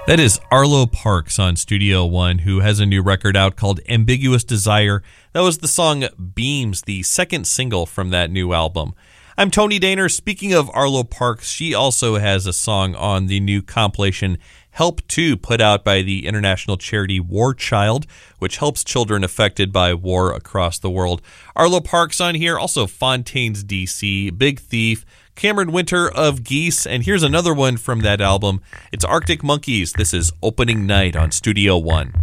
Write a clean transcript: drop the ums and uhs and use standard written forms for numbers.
That is Arlo Parks on Studio One, who has a new record out called Ambiguous Desire. That was the song Beams, the second single from that new album. I'm Tony Daner. Speaking of Arlo Parks, she also has a song on the new compilation Help 2, put out by the international charity War Child, which helps children affected by war across the world. Arlo Parks on here, also Fontaines DC, Big Thief, Cameron Winter of Geese, and here's another one from that album. It's Arctic Monkeys. This is Opening Night on Studio One.